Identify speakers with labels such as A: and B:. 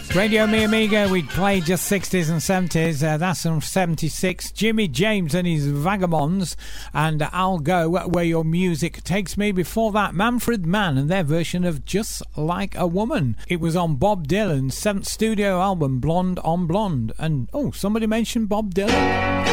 A: Radio Mi Amiga, we played just 60s and 70s. That's from 76. Jimmy James and his Vagabonds, and I'll Go Where Your Music Takes Me. Before that, Manfred Mann and their version of Just Like a Woman. It was on Bob Dylan's 7th studio album, Blonde on Blonde. And, oh, somebody mentioned Bob Dylan.